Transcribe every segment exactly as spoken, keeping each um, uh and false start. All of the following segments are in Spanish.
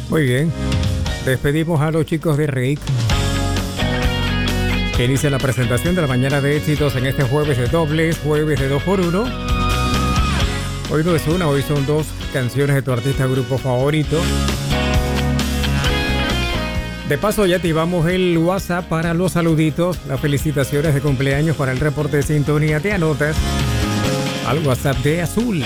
Muy bien. Despedimos a los chicos de Reik, que inicia la presentación de la mañana de éxitos en este jueves de dobles, jueves de dos por uno. Hoy no es una, hoy son dos canciones de tu artista grupo favorito. De paso ya activamos el WhatsApp para los saluditos, las felicitaciones de cumpleaños para el reporte de sintonía. Te anotas al WhatsApp de Azul.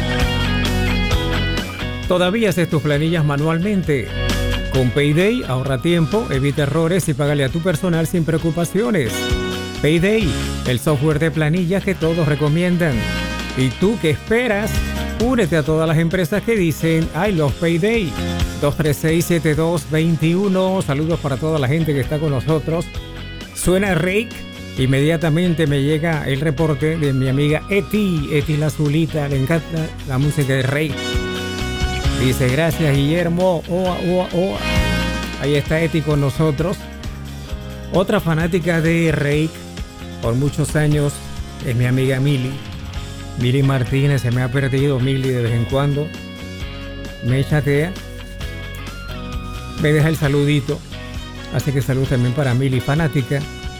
Todavía haces tus planillas manualmente. Con Payday ahorra tiempo, evita errores y págale a tu personal sin preocupaciones. Payday, el software de planillas que todos recomiendan. ¿Y tú qué esperas? Únete a todas las empresas que dicen I love Payday. dos tres seis, siete dos dos uno. Saludos para toda la gente que está con nosotros. Suena Reik. Inmediatamente me llega el reporte de mi amiga Eti. Eti la Azulita. Le encanta la música de Reik. Dice, gracias Guillermo. Oa, oa, oa. Ahí está Eti con nosotros. Otra fanática de Reik por muchos años es mi amiga Mili. Mili Martínez. Se me ha perdido Mili de vez en cuando. Me chatea. Me deja el saludito. Así que salud también para Mili, fanática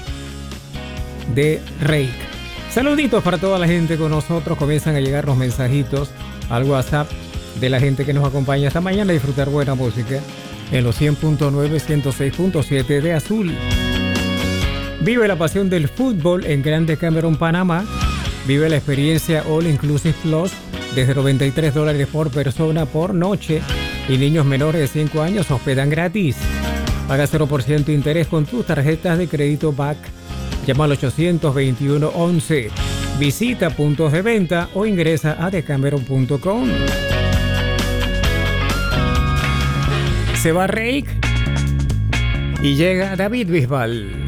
de Reik. Saluditos para toda la gente con nosotros. Comienzan a llegar los mensajitos al WhatsApp de la gente que nos acompaña esta mañana a disfrutar buena música en los cien punto nueve, ciento seis punto siete de Azul. Vive la pasión del fútbol en Grande Cameron, Panamá. Vive la experiencia All Inclusive Plus desde noventa y tres dólares por persona por noche. Y niños menores de cinco años hospedan gratis. Paga cero por ciento interés con tus tarjetas de crédito B A C. Llama al ochocientos veintiuno once. Visita puntos de venta o ingresa a decameron punto com. Se va Reik y llega David Bisbal.